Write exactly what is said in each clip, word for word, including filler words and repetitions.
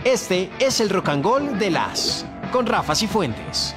Este es el Rock and Roll de las con Rafa Cifuentes.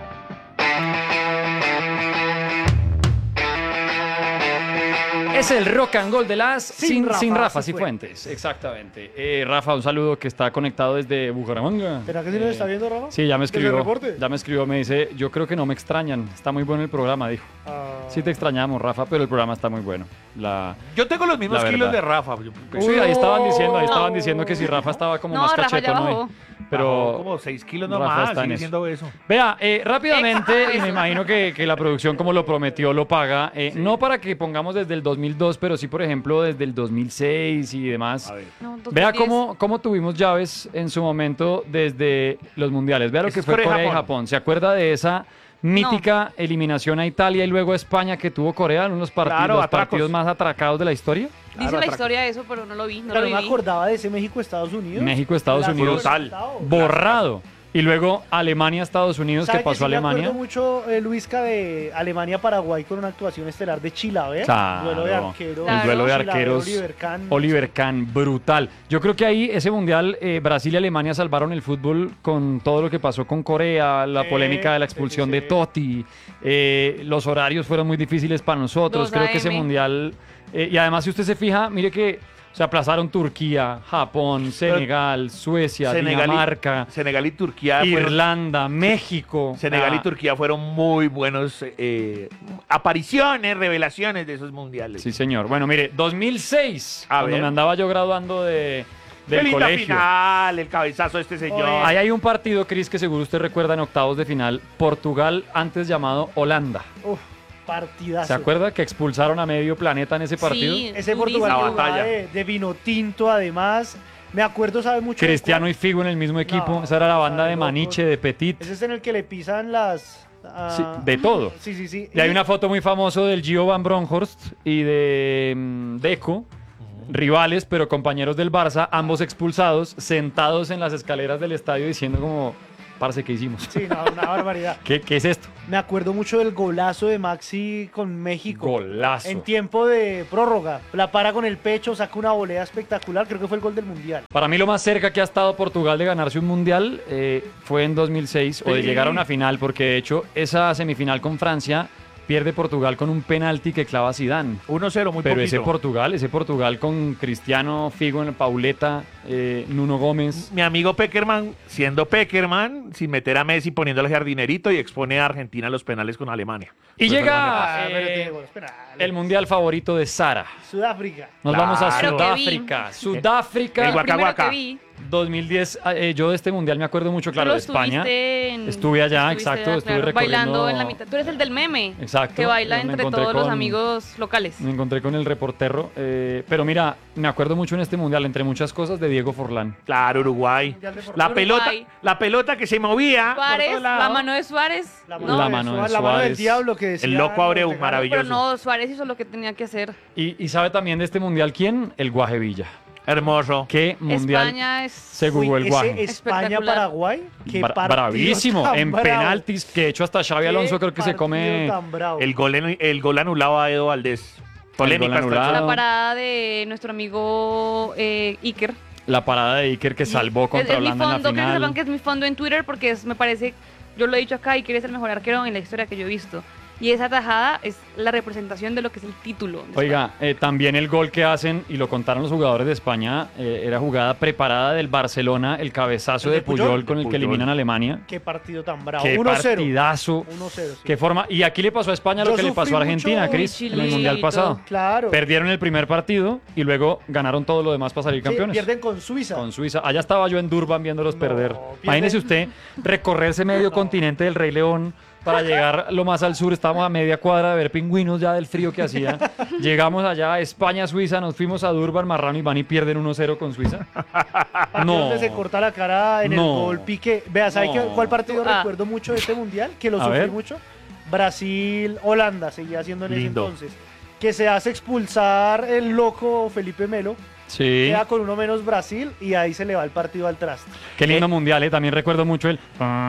Es el Rock and Roll de las sin, Sin sin, Rafa Rafa Cifuentes. Cifuentes. Exactamente. Eh, Rafa, un saludo que está conectado desde Bucaramanga. ¿Será que sí Eh, nos está viendo, Rafa? Sí, ya me ¿Desde escribió. el reporte? Ya me escribió, me dice, yo creo que no me extrañan. Está muy bueno el programa, dijo. Ah. Sí te extrañamos, Rafa, pero el programa está muy bueno. La... Yo tengo los mismos La kilos verdad. de Rafa. Yo- Sí, ahí estaban diciendo, ahí estaban No. diciendo que si Rafa estaba como No, más Rafa ya cachetón bajó. hoy. Pero Bajó como seis kilos Rafa nomás, está en sigue eso. siendo eso. Vea, eh, rápidamente, Exacto. y me imagino que, que la producción, como lo prometió, lo paga. eh, No para que pongamos desde el dos mil dos, pero sí, por ejemplo, desde el dos mil seis y demás. A ver. No, dos mil Vea diez. cómo, cómo tuvimos llaves en su momento desde los mundiales. Vea lo Ese que es fue Corea y Corea y Japón. Japón. ¿Se acuerda de esa mítica eliminación a Italia y luego a España que tuvo Corea? Uno de los partidos, Claro, los atracos. partidos más atracados de la historia. Dice Claro, la atraco. historia de eso, pero no lo vi, no Claro, lo me viví. acordaba de ese México-Estados Unidos. México-Estados La- Unidos. Brutal. Borrado. Y luego Alemania-Estados Unidos, ¿Sabe que pasó a sí Alemania. Me acuerdo mucho, eh, Luisca, de Alemania-Paraguay con una actuación estelar de Chilaver. Claro. Duelo de arqueros. El duelo de Chilaver, arqueros. Oliver Kahn. Oliver Kahn, brutal. Yo creo que ahí ese mundial, eh, Brasil y Alemania salvaron el fútbol con todo lo que pasó con Corea, la Sí, polémica de la sí, expulsión sí, de sí. Totti, eh, los horarios fueron muy difíciles para nosotros. dos Creo que ese a eme. mundial, eh, y además si usted se fija, mire que se aplazaron Turquía, Japón, Senegal, Suecia, Senegal y- Dinamarca, Senegal y Turquía fueron, Irlanda, México. Senegal y Ah, Turquía fueron muy buenos eh, apariciones, revelaciones de esos mundiales. Sí, señor. Bueno, mire, dos mil seis, A cuando ver. me andaba yo graduando de, Qué del linda colegio. final, el cabezazo de este señor. Oye, Ahí hay un partido, Cris, que seguro usted recuerda en octavos de final. Portugal, antes llamado Holanda. Uf, partidazo. ¿Se acuerda que expulsaron a medio planeta en ese partido? Sí, Ese durísimo. Portugal La jugaba batalla. de, de vino tinto, además. Me acuerdo, ¿sabe mucho? de Cristiano cuál? y Figo en el mismo equipo. No, Esa era la banda está de loco. Maniche, de Petit. Ese es en el que le pisan las... ah, Sí, de todo. Sí, sí, sí. Y hay una foto muy famosa del Gio Van Bronckhorst y de mm, Deco, rivales, pero compañeros del Barça, ambos expulsados, sentados en las escaleras del estadio diciendo como, parce, ¿qué hicimos? Sí, no, una barbaridad. ¿Qué, qué es esto? Me acuerdo mucho del golazo de Maxi con México. Golazo. En tiempo de prórroga. La para con el pecho, saca una volea espectacular. Creo que fue el gol del Mundial. Para mí lo más cerca que ha estado Portugal de ganarse un mundial eh, fue en dos mil seis o de Sí. llegar a una final, porque de hecho esa semifinal con Francia pierde Portugal con un penalti que clava Zidane. uno cero, muy Pero poquito. ese Portugal, ese Portugal con Cristiano, Figo, Pauleta, eh, Nuno Gómez. Mi amigo Peckerman, siendo Peckerman, sin meter a Messi, poniéndole jardinerito y expone a Argentina a los penales con Alemania. Y Pues llega Ah, pero eh, tiene goles penales. el mundial favorito de Sara. Sudáfrica. Nos Claro. vamos a Pero que vi. Sudáfrica. Sudáfrica. El Waka Primero Waka. que vi. dos mil diez, eh, yo de este mundial me acuerdo mucho, claro, Tú lo de España. estuviste en- Estuve allá, estuviste exacto, allá, estuve claro, recorriendo- bailando en la mitad. Tú eres el del meme. Exacto, Que baila me entre encontré todos los con- amigos locales. Me encontré con el reportero, eh, pero mira, me acuerdo mucho en este mundial, entre muchas cosas, de Diego Forlán. Claro, Uruguay. Mundial de La Uruguay. pelota, la pelota que se movía. por Suárez, todos la lados. mano de Suárez. La ¿no? mano, La de mano de Suárez, la mano del Suárez. diablo que decía. El loco Abreu, los regalos. maravilloso. Pero no, Suárez hizo lo que tenía que hacer. Y, y sabe también de este mundial quién? El Guaje Villa. Hermoso. ¿Qué mundial España es... se jugó el Uy, Guaje? ese Espectacular. España-Paraguay. Qué Bra- partido bravísimo, tan en bravo. penaltis, que de hecho hasta Xavi Qué Alonso creo que se partido come tan bravo. El gol, en- el gol anulado a Edo Valdés. Polémica. gol hasta el anulado. La chat. parada de nuestro amigo eh, Iker. la parada de Iker que salvó Es, contra es mi Holanda en fondo, la quiero que sepan final. que es mi fondo en Twitter porque es, me parece, yo lo he dicho acá, Iker es el mejor arquero en la historia que yo he visto. Y esa tajada es la representación de lo que es el título. de Oiga, eh, también el gol que hacen, y lo contaron los jugadores de España, eh, era jugada preparada del Barcelona, el cabezazo ¿El de de Puyol? Puyol con el que Puyol. eliminan a Alemania. Qué partido tan bravo. Qué uno cero. partidazo. uno cero, sí. Qué forma. Y aquí le pasó a España lo Yo que le sufrí pasó a Argentina, mucho. Cris, Uy, en el Mundial Chilito. pasado. Claro. Perdieron el primer partido y luego ganaron todo lo demás para salir Sí, campeones. pierden con Suiza. Con Suiza. Allá estaba yo en Durban viéndolos No, perder. pierden. Imagínese usted recorrerse medio No. continente del Rey León para llegar lo más al sur. Estábamos a media cuadra de ver pingüinos ya del frío que hacía. Llegamos allá a España, Suiza, nos fuimos a Durban, Marrano y van y pierden uno cero con Suiza. Partido No. donde se corta la cara en No. el gol Piqué. Vea, ¿sabe No. qué- cuál partido Ah. recuerdo mucho de este mundial? Que lo A sufrí ver. mucho. Brasil-Holanda, seguía siendo en Lindo. ese entonces. Que se hace expulsar el loco Felipe Melo. Sí. Queda con uno menos Brasil y ahí se le va el partido al traste. Qué lindo mundial, ¿eh? También recuerdo mucho el...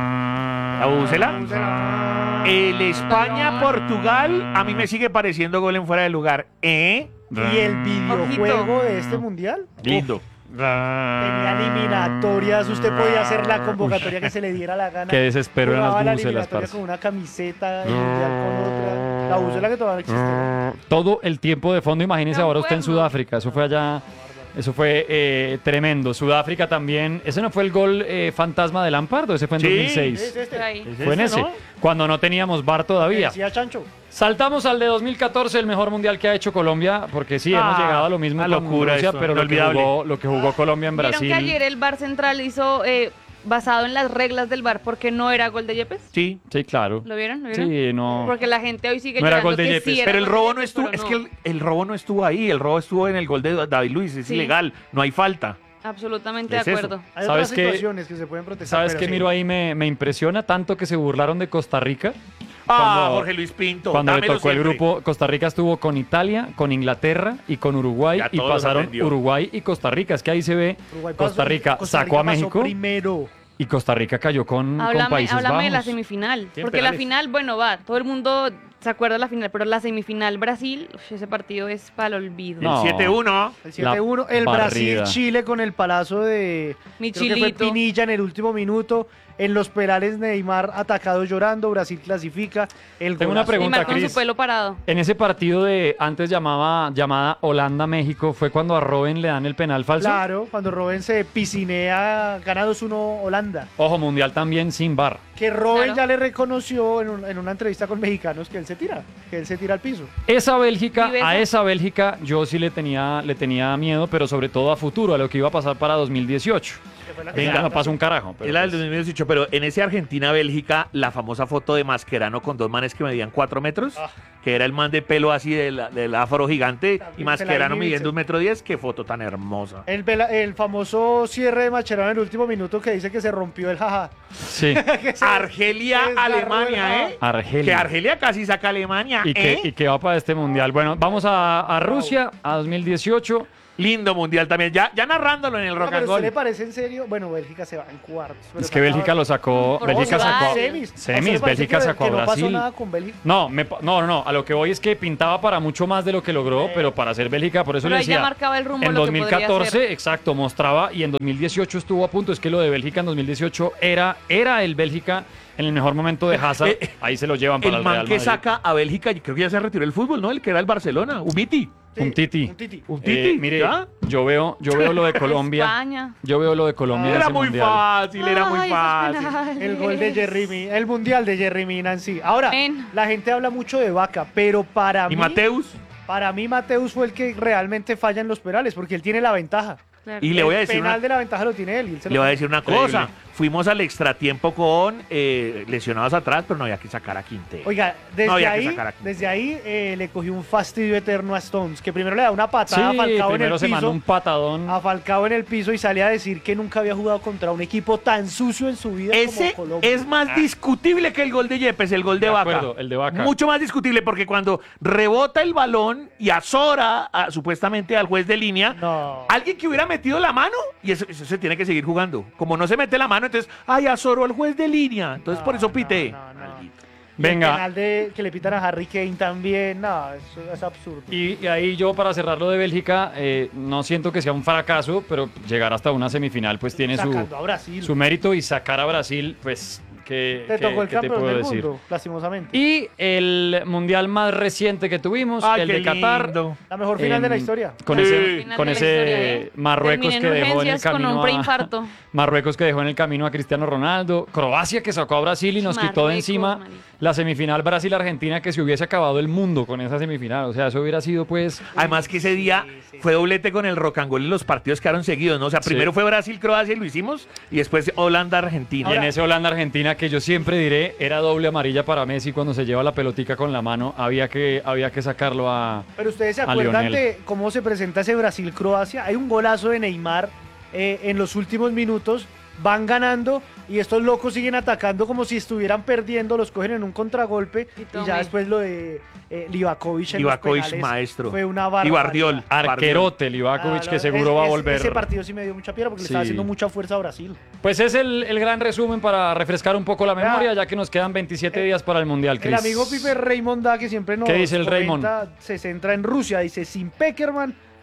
¿La búsela? El España-Portugal a mí me sigue pareciendo gol en fuera de lugar. ¿Eh? Y el videojuego de este mundial. Lindo. uf, Tenía eliminatorias, usted podía hacer la convocatoria que se le diera la gana. Qué desespero eran Jugaba las la bubucelas, eliminatoria parce. con una camiseta, el mundial con otra. La bubucela que todavía no existe. Todo el tiempo de fondo, imagínese Me ahora usted en acuerdo. Sudáfrica, eso fue allá, eso fue eh, tremendo. Sudáfrica también, ese no fue el gol eh, fantasma de Lampard, ¿o ese fue en Sí, dos mil Es seis? este. Ahí. ¿Es Fue en ese, ese, no? cuando no teníamos V A R todavía. Decía Chancho. Saltamos al de dos mil catorce, el mejor mundial que ha hecho Colombia, porque sí, hemos Ah, llegado a lo mismo una con locura Rusia, eso, pero lo que, inolvidable. jugó, lo que jugó Colombia en ¿Vieron Brasil. que ayer el Bar Central hizo eh, basado en las reglas del Bar porque no era gol de Yepes? Sí. Sí, claro. ¿Lo vieron? ¿Lo vieron? Sí, no. Porque la gente hoy sigue No era llorando gol de que Yepes, sí era Pero el gol de robo no Yepes, estuvo, pero es no. que el, el robo no estuvo ahí, el robo estuvo en el gol de David Luiz, es Sí. ilegal, no hay falta. Absolutamente Es de eso. acuerdo. Hay ¿Sabes otras qué? situaciones que se pueden protestar. ¿Sabes pero qué sí. miro ahí? Me, me impresiona tanto que se burlaron de Costa Rica. Ah, Cuando- Jorge Luis Pinto, Cuando le dámelo tocó el siempre. grupo, Costa Rica estuvo con Italia, con Inglaterra y con Uruguay Ya y todos los pasaron aprendió. Uruguay y Costa Rica. Es que ahí se ve Uruguay Costa pasó- Rica Costa sacó a pasó México primero. y Costa Rica cayó con, con Háblame, Países háblame de la Bajos. semifinal. Sí, en Porque la penales. final, bueno, va, todo el mundo se acuerda de la final, pero la semifinal Brasil, uf, ese partido es para el olvido. No. El siete uno. El siete uno, el barrida. Brasil-Chile con el palazo de Mi creo que fue chilito. Pinilla en el último minuto. En los penales Neymar atacado llorando, Brasil clasifica. El Tengo una golazo. pregunta, Neymar con Cris. su pelo parado. En ese partido de antes llamaba, llamada Holanda-México, ¿fue cuando a Robben le dan el penal falso? Claro, cuando Robben se pisinea, gana dos uno Holanda. Ojo, mundial también sin V A R. Que Robben Claro. ya le reconoció en, un- en una entrevista con mexicanos que él se tira, que él se tira al piso. Esa Bélgica, ¿Y ves a a- esa Bélgica yo sí le tenía, le tenía miedo, pero sobre todo a futuro, a lo que iba a pasar para dos mil dieciocho. Que fue la que Venga, ganó. no pasó un carajo. pero Es la del pues- dos mil dieciocho, pero en ese Argentina-Bélgica, la famosa foto de Mascherano con dos manes que medían cuatro metros, Ah. que era el man de pelo así del, del afro gigante, También y se la Mascherano inhibe, midiendo se- un metro diez, qué foto tan hermosa. El, vela- el famoso cierre de Macherano en el último minuto que dice que se rompió el jaja. Sí, Que se- Argelia, se desgarró el Alemania, jaja. ¿eh? Argelia. Que Argelia casi saca a Alemania, y que, ¿eh? y que va para este mundial. Bueno, vamos a, a Rusia, a dos mil dieciocho. Lindo mundial también, ya, ya narrándolo en el Ah, rock pero and ¿usted roll. le parece en serio? Bueno, Bélgica se va en cuartos. pero Es que Bélgica lo sacó. Por Bélgica favor, sacó. vale. Semis. ¿A usted Semis, le parece Bélgica que- sacó que a no pasó Brasil. nada con Bélgica? No, me pa- no, no, no, a lo que voy es que pintaba para mucho más de lo que logró, pero para ser Bélgica, por eso Pero le ahí ya decía. marcaba el rumbo En lo que podría dos mil catorce, ser. exacto, mostraba y en dos mil dieciocho estuvo a punto. Es que lo de Bélgica en dos mil dieciocho era, era el Bélgica en el mejor momento de Hazard. Eh, Ahí se lo llevan para El el man Real que Madrid. saca a Bélgica, yo creo que ya se retiró el fútbol, ¿no? El que era el Barcelona, Umiti. Sí, Un titi. Un titi. Un Eh, titi, mire, ¿ya? yo veo, yo veo lo de Colombia. España. Yo veo lo de Colombia. en Era ese muy mundial. fácil, era muy Ay, esos fácil. penales. El gol de Jerry Mina, el mundial de Jerry Mina en sí. Ahora, Ven. la gente habla mucho de Vaca, pero para ¿Y mí, Mateus? para mí Mateus fue el que realmente falla en los penales, porque él tiene la ventaja. Claro. Y le voy a El decir penal una, de la ventaja lo tiene él. y él se lo le voy a toma. decir una Increíble. cosa. Fuimos al extratiempo con eh, lesionados atrás, pero no había que sacar a Quintero. Oiga, desde No había que ahí, sacar aquí. desde ahí eh, le cogió un fastidio eterno a Stones, que primero le da una patada Sí, a Falcao en primero el se mandó piso, un patadón. a Falcao en el piso y sale a decir que nunca había jugado contra un equipo tan sucio en su vida Ese como Colombia. es más discutible que el gol de Yepes, el gol de, De Vaca. acuerdo, el de Vaca. Mucho más discutible porque cuando rebota el balón y azora a- supuestamente al juez de línea, No. alguien que hubiera metido la mano, y eso, eso se tiene que seguir jugando. Como no se mete la mano, entonces, ay, azoró al juez de línea. Entonces No, por eso no, pité. no, no. Maldito. Y el Venga. penal de, que le pitan a Harry Kane también, no, eso es absurdo. Y, y ahí yo, para cerrar lo de Bélgica, eh, no siento que sea un fracaso, pero llegar hasta una semifinal pues tiene su, Sacando a Brasil. su mérito, y sacar a Brasil, pues, ¿qué, Te qué- tocó el qué te campeón puedo del decir? mundo, lastimosamente. Y el mundial más reciente que tuvimos, Ay, el qué de Qatar. lindo. La mejor final de la em, historia. Con Sí. ese, Final con de la ese historia, ¿eh? Marruecos Terminé que en dejó en el urgencias con camino un a, preinfarto. Marruecos que dejó en el camino a Cristiano Ronaldo, Croacia que sacó a Brasil y nos quitó de Marruecos, encima marica. la semifinal Brasil-Argentina, que se hubiese acabado el mundo con esa semifinal. O sea, eso hubiera sido pues... Además que ese día fue doblete con el rock and roll y los partidos quedaron seguidos, ¿no? O sea, Sí. primero fue Brasil-Croacia y lo hicimos, y después Holanda-Argentina. Y en ese Holanda-Argentina, que yo siempre diré, era doble amarilla para Messi cuando se lleva la pelotica con la mano. Había que, había que sacarlo a... Pero ustedes se a acuerdan Lionel. de cómo se presenta ese Brasil-Croacia. Hay un golazo de Neymar eh, en los últimos minutos. Van ganando y estos locos siguen atacando como si estuvieran perdiendo. Los cogen en un contragolpe. Y Y, tome. ya después lo de eh, Livakovic en Livakovic, los penales maestro. fue una Y barbaridad. Guardiol. Arquerote, Livakovic, Ah, que no, seguro es- va a es- volver. Ese partido sí me dio mucha piedra porque Sí. le estaba haciendo mucha fuerza a Brasil. Pues es el, el gran resumen para refrescar un poco la Vea. memoria, ya que nos quedan veintisiete Eh, días para el Mundial, El Chris. amigo Pipe Raymond da que siempre nos ¿Qué dice el comenta, se centra en Rusia. Dice, sin Peckerman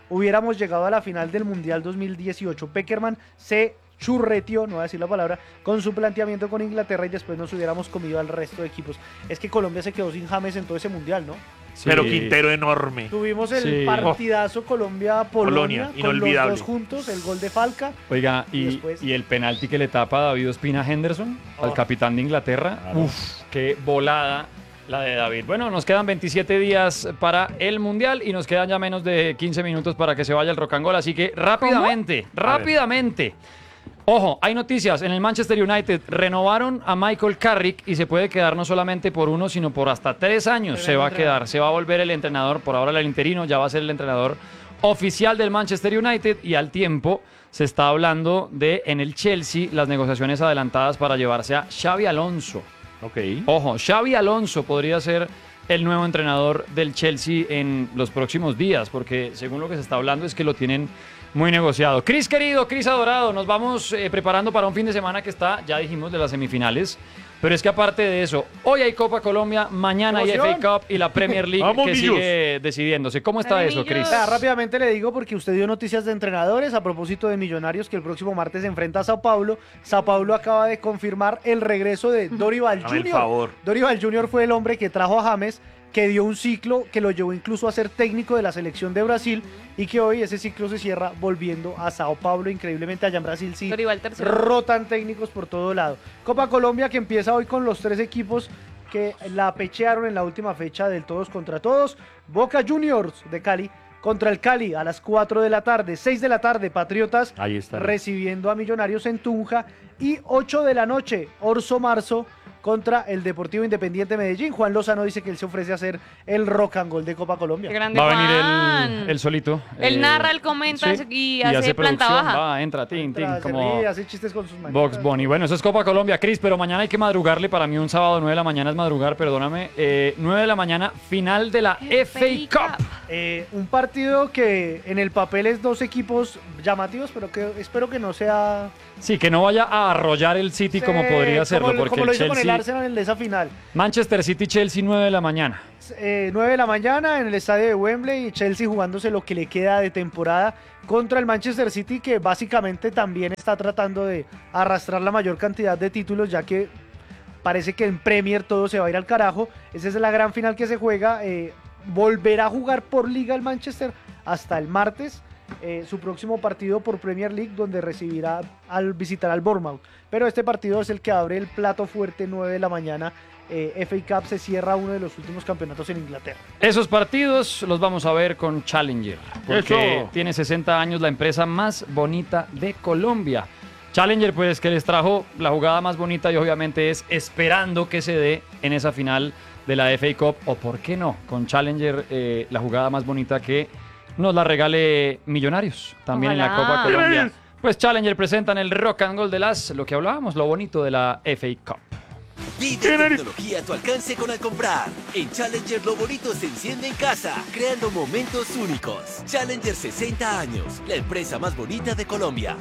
hubiéramos llegado a la final del Mundial dos mil dieciocho. Pekerman se churreteó, no voy a decir la palabra, con su planteamiento con Inglaterra y después nos hubiéramos comido al resto de equipos. Es que Colombia se quedó sin James en todo ese Mundial, ¿no? Sí. Pero Quintero enorme. Tuvimos el Sí. partidazo Colombia-Polonia, Polonia, con los inolvidable. dos juntos, el gol de Falca. Oiga, Y y, después- y el penalti que le tapa a David Ospina Henderson, al Oh. capitán de Inglaterra. Claro. Uf, qué volada la de David. Bueno, nos quedan veintisiete días para el Mundial y nos quedan ya menos de quince minutos para que se vaya el rock and roll, así que rápidamente, rápidamente. Ojo, hay noticias. En el Manchester United renovaron a Michael Carrick y se puede quedar no solamente por uno, sino por hasta tres años. Se va a quedar, se va a volver el entrenador, por ahora el interino, ya va a ser el entrenador oficial del Manchester United y al tiempo se está hablando de en el Chelsea las negociaciones adelantadas para llevarse a Xavi Alonso. Ok. Ojo, Xavi Alonso podría ser el nuevo entrenador del Chelsea en los próximos días, porque según lo que se está hablando es que lo tienen muy negociado. Cris querido, Cris adorado, nos vamos eh, preparando para un fin de semana que está, ya dijimos, de las semifinales. Pero es que aparte de eso, hoy hay Copa Colombia, mañana hay F ¡Emoción! A Cup y la Premier League ¡Vamos, que millos! sigue decidiéndose. ¿Cómo está ¡Dale, eso, Cris? millos! Vea, rápidamente le digo porque usted dio noticias de entrenadores a propósito de Millonarios que el próximo martes se enfrenta a Sao Paulo. Sao Paulo acaba de confirmar el regreso de Dorival Dame el Junior favor. Dorival Junior fue el hombre que trajo a James, que dio un ciclo que lo llevó incluso a ser técnico de la selección de Brasil y que hoy ese ciclo se cierra volviendo a Sao Paulo. Increíblemente allá en Brasil sí Dorival tercero. rotan técnicos por todo lado. Copa Colombia que empieza hoy con los tres equipos que la pechearon en la última fecha del todos contra todos. Boca Juniors de Cali contra el Cali a las cuatro de la tarde, seis de la tarde Patriotas Ahí está. recibiendo a Millonarios en Tunja y ocho de la noche Orso Marzo contra el Deportivo Independiente Medellín. Juan Lozano dice que él se ofrece a hacer el rock and roll de Copa Qué Colombia. grande Va a venir Juan. él, él solito. Él eh, narra, él comenta sí, y hace planta producción, baja. Va, entra, tin, tin, Entra, se como ríe, hace chistes con sus manitas. Box Bunny. Bueno, eso es Copa Colombia, Cris, pero mañana hay que madrugarle. Para mí un sábado nueve de la mañana es madrugar, perdóname. Eh, nueve de la mañana, final de la F A Cup. Eh, un partido que en el papel es dos equipos llamativos, pero que espero que no sea... Sí, que no vaya a arrollar el City como Sí, podría serlo, como, porque como lo el hizo con el Chelsea... Arsenal en esa final. Manchester City-Chelsea, nueve de la mañana. Eh, nueve de la mañana en el estadio de Wembley y Chelsea jugándose lo que le queda de temporada contra el Manchester City, que básicamente también está tratando de arrastrar la mayor cantidad de títulos, ya que parece que en Premier todo se va a ir al carajo. Esa es la gran final que se juega. Eh, volverá a jugar por liga el Manchester hasta el martes. Eh, su próximo partido por Premier League, donde recibirá al visitar al Bournemouth. Pero este partido es el que abre el plato fuerte, nueve de la mañana. Eh, F A Cup se cierra uno de los últimos campeonatos en Inglaterra. Esos partidos los vamos a ver con Challenger, porque Eso. tiene sesenta años la empresa más bonita de Colombia. Challenger, pues, que les trajo la jugada más bonita y obviamente es esperando que se dé en esa final de la F A Cup, o por qué no, con Challenger, eh, la jugada más bonita que nos la regale Millonarios, también en la Ojalá. Copa Colombia. Pues Challenger presentan el Rock and Roll de las, lo que hablábamos, lo bonito de la F A Cup. Vive tecnología a tu alcance con Al Comprar. En Challenger lo bonito se enciende en casa, creando momentos únicos. Challenger sesenta años, la empresa más bonita de Colombia.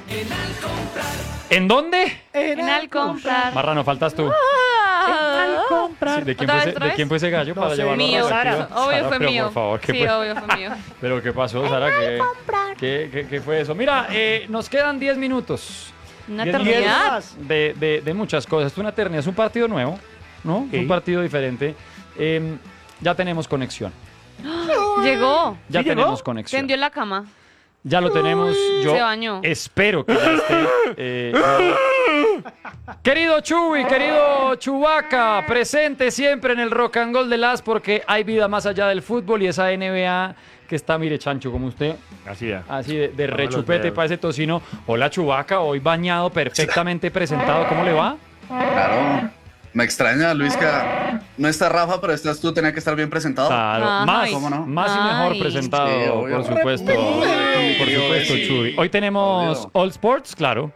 ¿En dónde? En Al comprar. Marrano, faltas tú. Ah. Sí, ¿de, quién ¿Otra vez, vez, otra ¿De vez? quién fue ese gallo No para sé. llevarlo Mío. a la Sara. activa? Obvio Sara, fue pero mío. por favor, ¿qué sí, fue? obvio fue mío. ¿Pero qué pasó, Sara? ¿Qué, qué, qué- qué fue eso? Mira, eh, nos quedan diez minutos. Una Diez Diez eternidad. más. de, de- de muchas cosas. Es una eternidad, es un partido nuevo, ¿no? Ok. Es un partido diferente. Eh, ya tenemos conexión. Llegó. Ya ¿Sí llegó? tenemos conexión. Tendió en la cama. Ya lo tenemos. Yo Se bañó. espero que ya esté. eh, ya- Querido Chuy, querido Chubaca, presente siempre en el Rock and Roll de las, porque hay vida más allá del fútbol y esa N B A que está, mire, chancho, como usted, Así es. así de, de Dame los rechupete dedos. para ese tocino. Hola Chubaca, hoy bañado, perfectamente presentado. ¿Cómo le va? Claro, me extraña, Luisca. No está Rafa, pero estás tú, tenía que estar bien presentado. Claro, Ay. más, ¿Cómo no? más y mejor Ay. presentado, Sí, obvio. por supuesto. Obvio, Por supuesto, sí. Chuy. Hoy tenemos Obvio. All Sports, claro.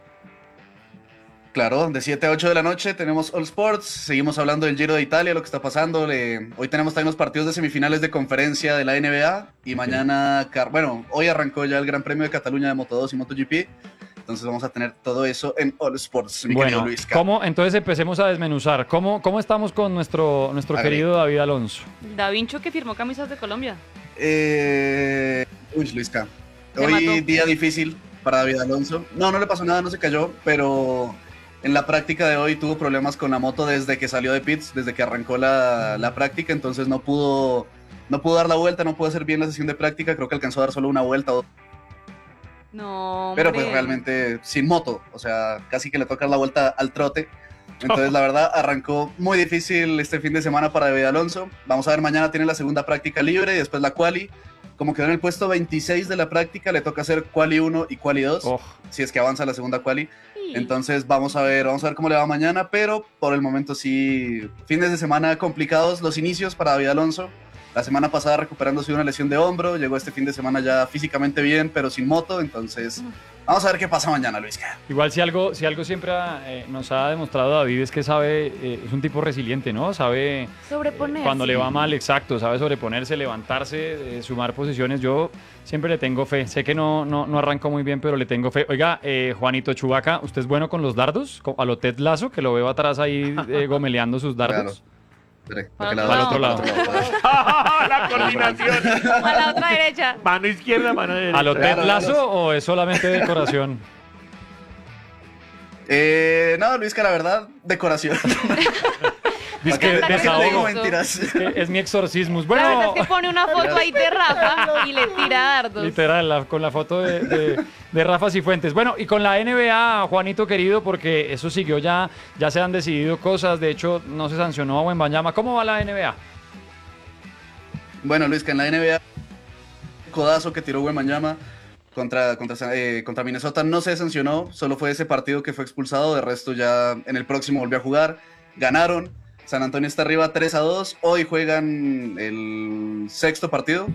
Claro, de siete a ocho de la noche tenemos All Sports. Seguimos hablando del Giro de Italia, lo que está pasando. Le- Hoy tenemos también los partidos de semifinales de conferencia de la N B A. Y mañana, car- bueno, hoy arrancó ya el Gran Premio de Cataluña de Moto dos y MotoGP. Entonces vamos a tener todo eso en All Sports, mi querido Bueno, Luisca. ¿cómo? Entonces empecemos a desmenuzar. ¿Cómo, cómo estamos con nuestro, nuestro Hágale. querido David Alonso? Da Vinci que firmó camisas de Colombia. Eh... Uy, Luisca. Se Hoy mató. día difícil para David Alonso. No, no le pasó nada, no se cayó, pero en la práctica de hoy tuvo problemas con la moto desde que salió de pits, desde que arrancó la, la práctica, entonces no pudo, no pudo dar la vuelta, no pudo hacer bien la sesión de práctica, creo que alcanzó a dar solo una vuelta, No, pero pues hombre. realmente sin moto, o sea, casi que le toca dar la vuelta al trote. Entonces la verdad arrancó muy difícil este fin de semana para David Alonso. Vamos a ver, mañana tiene la segunda práctica libre y después la quali. Como quedó en el puesto veintiséis de la práctica, le toca hacer quali uno y quali dos, Oh. si es que avanza la segunda quali. Sí. Entonces vamos a ver, vamos a ver cómo le va mañana, pero por el momento sí, fines de semana complicados los inicios para David Alonso. La semana pasada recuperándose de una lesión de hombro, llegó este fin de semana ya físicamente bien, pero sin moto, entonces vamos a ver qué pasa mañana, Luis. Igual si algo, si algo siempre ha, eh, nos ha demostrado David es que sabe, eh, es un tipo resiliente, ¿no? Sabe Sobreponerse. cuando le va mal, exacto, sabe sobreponerse, levantarse, eh, sumar posiciones. Yo siempre le tengo fe. Sé que no, no, no arrancó muy bien, pero le tengo fe. Oiga, eh, Juanito Chubaca, ¿usted es bueno con los dardos? Co- A lo Ted Lasso, que lo veo atrás ahí eh, gomeleando sus dardos. Espere, Para ¿para qué otro lado? lado. Para otro lado. La coordinación. A la otra derecha. Mano izquierda, mano derecha. ¿A lo Ted Claro, Lasso claro. o es solamente decoración? Eh, no, Luis, que la verdad, decoración. Dice que ¿Para qué te desahogo. digo? Mentiras. Que es mi exorcismus. La verdad Bueno, es que pone una foto ahí de Rafa y le tira dardos. literal, la- con la foto de, de, de Rafa Cifuentes. Bueno, y con la N B A, Juanito querido, porque eso siguió ya, ya se han decidido cosas. De hecho, no se sancionó a Wembanyama. ¿Cómo va la N B A? Bueno, Luis, que en la N B A, el codazo que tiró Wembanyama contra, contra, eh, contra Minnesota no se sancionó, solo fue ese partido que fue expulsado, de resto ya en el próximo volvió a jugar, ganaron, San Antonio está arriba tres a dos, hoy juegan el sexto partido,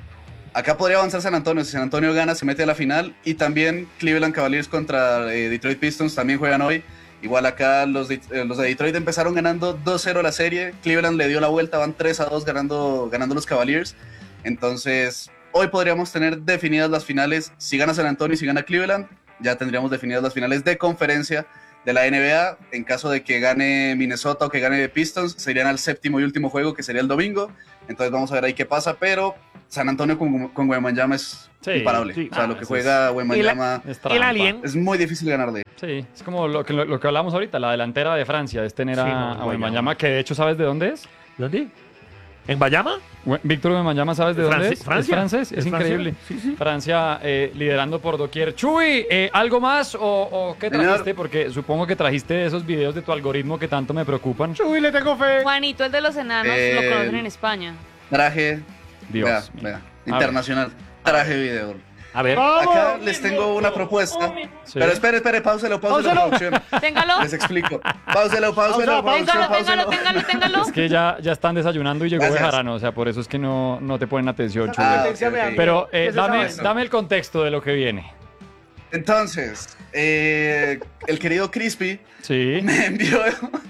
acá podría avanzar San Antonio, si San Antonio gana se mete a la final, y también Cleveland Cavaliers contra eh, Detroit Pistons también juegan hoy. Igual acá los de, eh, los de Detroit empezaron ganando dos cero la serie, Cleveland le dio la vuelta, van tres a dos ganando, ganando los Cavaliers. Entonces, hoy podríamos tener definidas las finales. Si gana San Antonio y si gana Cleveland, ya tendríamos definidas las finales de conferencia de la N B A. En caso de que gane Minnesota o que gane Pistons, serían al séptimo y último juego, que sería el domingo. Entonces vamos a ver ahí qué pasa, pero San Antonio con, con Wembanyama es Sí, imparable. sí. O sea, Ah, lo que eso juega Wembanyama Es El trampa. alien. es muy difícil ganarle. Sí, es como lo que, lo, lo que hablamos ahorita, la delantera de Francia, es tener Sí, a, no, a Wembanyama. Wembanyama, que de hecho, ¿sabes de dónde es? ¿Dónde? ¿En Bayama? We- Víctor Wembanyama, ¿sabes de dónde Franci- es? Francia. Es francés, es, ¿Es Francia? increíble. Sí, sí. Francia eh, liderando por doquier. Chuy, eh, ¿algo más o, o qué Señor. trajiste? Porque supongo que trajiste esos videos de tu algoritmo que tanto me preocupan. Chuy, le tengo fe. Juanito, el de los enanos, Eh, lo conocen en España. Traje, Dios vea, mío. vea, A internacional, traje video. A ver. Acá les tengo una propuesta. Sí. Pero espere, espere, páuselo, páuselo, Páuselo. producción. Téngalo. Les explico. Páuselo, páuselo, Pausa, producción, Téngalo, téngalo, páuselo. téngalo, téngalo. Es que ya, ya están desayunando y llegó Gracias. Bejarano, o sea, por eso es que no, no te ponen atención, Chuy. Ah, Competencia ok, me ok. da miedo. Pero ¿Qué eh, es esa dame, vaina? dame el contexto de lo que viene. Entonces, eh, el querido Crispy Sí. me envió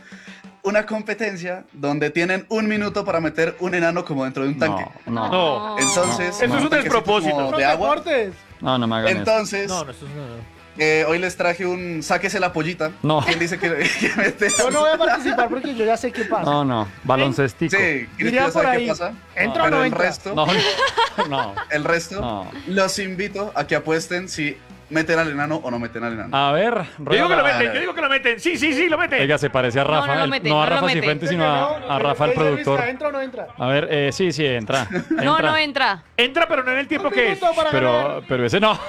una competencia donde tienen un minuto para meter un enano como dentro de un tanque. No, no, No. Entonces, Eso es un tanquecito despropósito. como Los de agua. deportes. no, no me hagan eso. Entonces, No, no, esto es una... eh, hoy les traje un sáquese la pollita. No. ¿Quién dice que, que mete? Yo no voy a participar porque yo ya sé qué pasa. No, no, baloncestico. Sí, Crispy Diría ya sabe por qué ahí, pasa. ¿entra o Pero no el entra? resto, No, no. el resto, No. los invito a que apuesten si meten al enano o no meten al enano. A ver, Yo digo que rueda lo la- meten, yo digo que lo meten. Sí, sí, sí, lo meten. Oiga, se parece a No, Rafa, no lo el- mete, no a no lo Rafa mete. Cifuentes, Dice sino que a, no, a que- Rafa el que dice productor. Luisca, ¿entra o no entra? A ver, eh, sí, sí, entra. No, entra. no entra. Entra, pero no en el tiempo Un que es. minuto para Pero, ganar. pero ese no.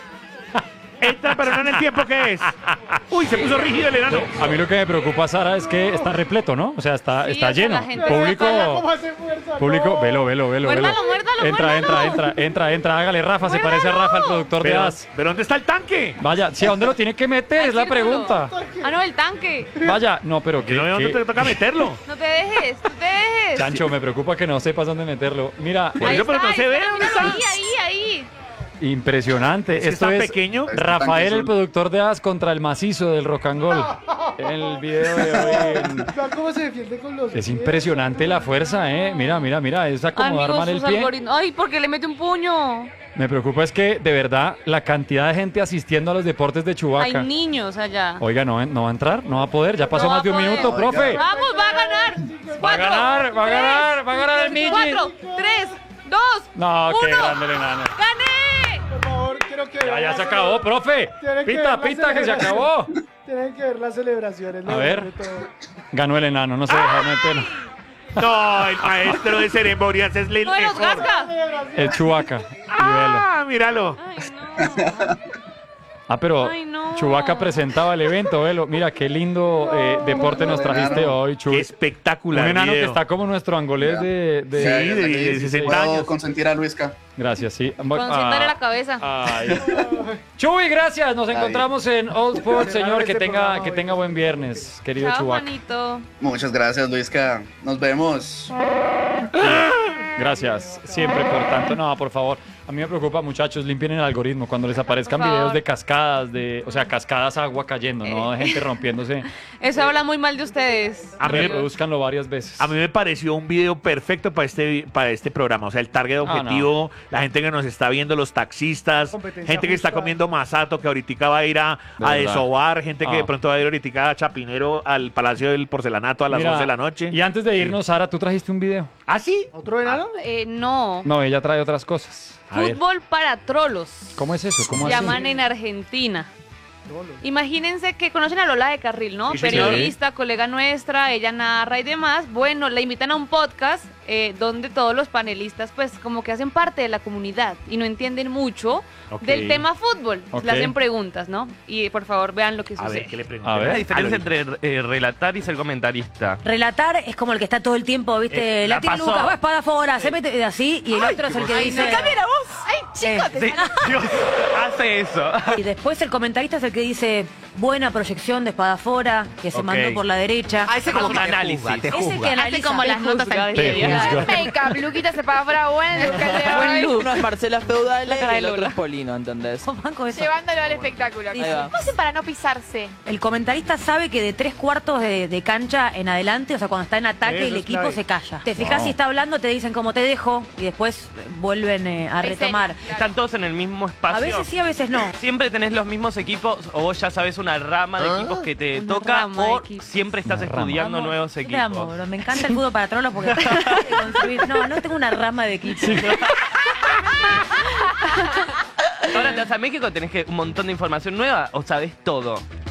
Entra, pero no en el tiempo que es. Uy, se puso rígido el enano. A mí lo que me preocupa, Sara, es que está repleto, ¿no? O sea, está, Sí, está o sea, lleno. la gente- Público, ¿Cómo hace fuerza? público, No. velo, velo, velo, velo. Muérdalo, muérdalo, Entra, entra, muérdalo. entra, entra, entra, hágale, Rafa, se parece a Rafa, el productor de Pero, As. pero ¿dónde está el tanque? Vaya, sí, ¿a dónde lo tiene que meter? Al Es la círculo. pregunta. Ah, no, el tanque. Vaya, no, pero Que ¿qué? no veo dónde qué- te toca meterlo. No te dejes, no te dejes. Chancho, me preocupa que no sepas dónde meterlo. Mira, Por Ahí eso, pero está, no ahí se ve está, dónde míralo, está. ahí, ahí, ahí. impresionante. Es que Esto está es pequeño. Rafael, Este el productor de As, contra el macizo del rock and roll. El video de hoy. en- Vean cómo se defiende con los Es pies. impresionante la fuerza, ¿eh? Mira, mira, mira. Es acomodar Amigos, mal el sus pie. algoritmos. Ay, porque le mete un puño. Me preocupa es que, de verdad, la cantidad de gente asistiendo a los deportes de Hay Chubaca. niños allá. Oiga, ¿no, ¿no va a entrar? ¿No va a poder? Ya pasó No va más de un a poder. minuto, Oiga. profe. Vamos, va a ganar. Va a Cuatro, ganar, va a tres, ganar, va a ganar el Midget. Cuatro, tres, dos, No, qué uno. grande el enano. ¡Gané! Por favor, que Ya, ver ya la se acabó, profe. Tiene que Pita, ver la pita, que se celebración. acabó. Tienen que ver las celebraciones. A lo ver. mejor de todo. Ganó el enano, no se deja meter. No, el maestro de ceremonias es el ¡No de los mejor. Gasca! El Chewbacca. Y velo. Ah, míralo. Ay, no. Ah, pero Ay, no. Chewbacca presentaba el evento, velo. Mira, qué lindo eh, deporte nos trajiste enano. hoy, Qué Chu. Un espectacular enano que video. está como nuestro angolés de... de- Ya, Sí, ya de- salí, de sí, sesenta puedo años. consentir a Luisca. Gracias, sí. Consiéntale la cabeza. Ay. Chuy, gracias. Nos encontramos en Old Sports, señor. Que Este tenga, programa que hoy. tenga buen viernes, querido Chao, Chewbacca. Juanito. Muchas gracias, Luisca. Nos vemos. Gracias, siempre por tanto. No, por favor. A mí me preocupa, muchachos, limpien el algoritmo cuando les aparezcan Por favor. videos de cascadas, de, o sea, cascadas agua cayendo, no de gente rompiéndose. Eso habla muy mal de ustedes. A mí, me, Reproduzcanlo varias veces. a mí me pareció un video perfecto para este, para este programa. O sea, el target objetivo, la gente que nos está viendo, los taxistas, Competencia gente que está justa. comiendo masato, que ahorita va a ir a, De a verdad. desovar, gente que Ah. de pronto va a ir ahorita a Chapinero al Palacio del Porcelanato a las Mira, once de la noche. Y antes de irnos, Sara, tú trajiste un video. ¿Ah, sí? ¿Otro enano? Eh, no. No, ella trae otras cosas. A ver. Fútbol para trolos. ¿Cómo es eso? ¿Cómo Se así? llaman en Argentina. Imagínense que conocen a Lola de Carril, ¿no? Sí, señor. Periodista, colega nuestra, ella narra y demás. Bueno, la invitan a un podcast eh, donde todos los panelistas pues como que hacen parte de la comunidad y no entienden mucho Ok. del tema fútbol. Ok. Le hacen preguntas, ¿no? Y por favor vean lo que A sucede. ver, ¿qué le pregunté? A ver. La diferencia entre eh, relatar y ser comentarista. Relatar es como el que está todo el tiempo, ¿viste? Eh, la Latín pasó. Lucas, va espada afuera, se mete así, y el otro es el que dice. ¡Cambia la voz! ¡Ay, chicos! Eh, te- Sí, Dios hace eso. Y después el comentarista es el que dice buena proyección de espada afuera, que se Ok. mandó por la derecha. Ah, ese como un análisis. Ese que Hace analiza. como las notas al Te pie. juzga. Make-up, Luquita se paga para buen Buen look. Uno es Marcela Feudale La cara de y el otro Lola. es Polino, ¿entendés? Banco eso. Llevándolo al espectáculo. Ahí va. ¿Cómo hacen para no pisarse? El comentarista sabe que de tres cuartos de, de cancha en adelante, o sea, cuando está en ataque, Eso el es equipo clave. se calla. Te fijas No. si está hablando, te dicen cómo te dejo, y después vuelven eh, a Escena. retomar. Están todos en el mismo espacio. A veces sí, a veces no. Siempre tenés los mismos equipos o vos ya sabes una rama de equipos que te Una toca rama de o equipos. siempre estás Una rama. estudiando Amo, nuevos siempre equipos. amo, me encanta el fútbol para trolos porque construir- no, no tengo una rama de equipo. Ahora te vas a México, tenés que un montón de información nueva o sabes todo.